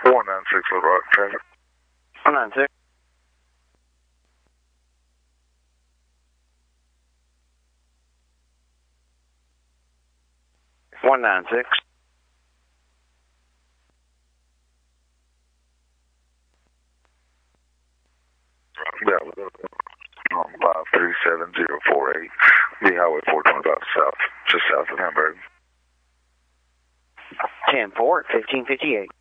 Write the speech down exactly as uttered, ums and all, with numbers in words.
one nine six Little Rock traffic. one nine six. one nine six. Yeah, um, five three seven zero four eight, the Highway four twenty-five south, just south of Hamburg. ten four, fifteen fifty-eight.